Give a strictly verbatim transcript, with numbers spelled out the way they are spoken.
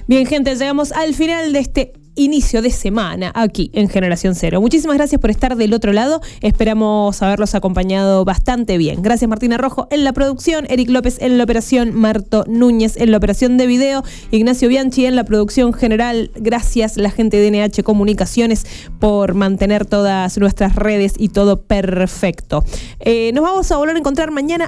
Bien, gente, llegamos al final de este inicio de semana aquí en Generación Cero. Muchísimas gracias por estar del otro lado. Esperamos haberlos acompañado bastante bien. Gracias Martina Rojo en la producción, Eric López en la operación, Marto Núñez en la operación de video, Ignacio Bianchi en la producción general. Gracias la gente de N H Comunicaciones por mantener todas nuestras redes y todo perfecto. Eh, nos vamos a volver a encontrar mañana